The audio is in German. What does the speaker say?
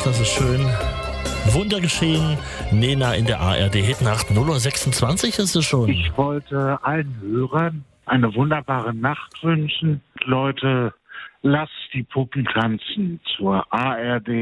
das ist schön. Wunder geschehen. Nena in der ARD-Hitnacht 0:26 ist es schon. Ich wollte allen Hörern eine wunderbare Nacht wünschen. Leute, lasst die Puppen tanzen zur ARD.